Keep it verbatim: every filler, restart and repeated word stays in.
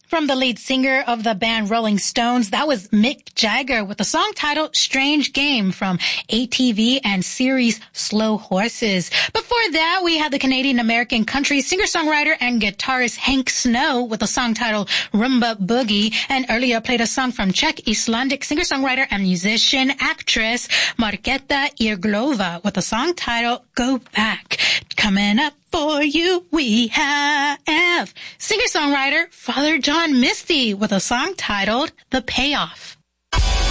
From the lead singer of the band Rolling Stones, that was Mick Jagger with the song titled Strange Game from A T V and series Slow Horses. Before that, we had the Canadian-American country singer-songwriter and guitarist Hank Snow with the song titled Rumba Boogie, and earlier played a song from Czech Icelandic singer-songwriter and musician actress Markéta Irglová with the song titled Go Back. Coming up for you, we have singer-songwriter Father John Misty with a song titled The Payoff.